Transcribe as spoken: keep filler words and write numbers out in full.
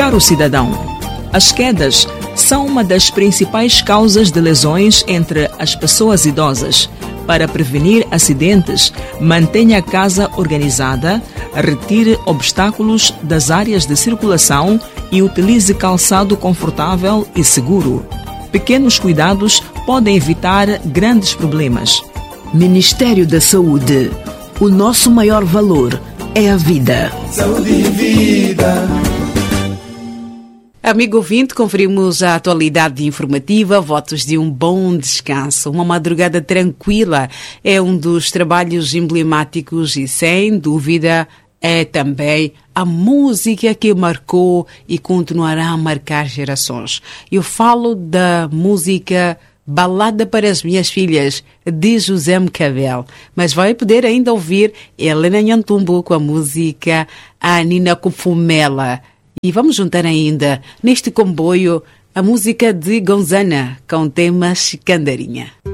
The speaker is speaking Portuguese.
Caro cidadão, as quedas são uma das principais causas de lesões entre as pessoas idosas. Para prevenir acidentes, mantenha a casa organizada, retire obstáculos das áreas de circulação e utilize calçado confortável e seguro. Pequenos cuidados podem evitar grandes problemas. Ministério da Saúde. O nosso maior valor é a vida. Saúde e vida. Amigo ouvinte, conferimos a atualidade informativa, votos de um bom descanso. Uma madrugada tranquila é um dos trabalhos emblemáticos e, sem dúvida, é também a música que marcou e continuará a marcar gerações. Eu falo da música Balada para as Minhas Filhas, de José Mcabel. Mas vai poder ainda ouvir Helena Nhantumbo com a música A Nina Cufumela. E vamos juntar ainda, neste comboio, a música de Gonzana, com o tema Chicandarinha.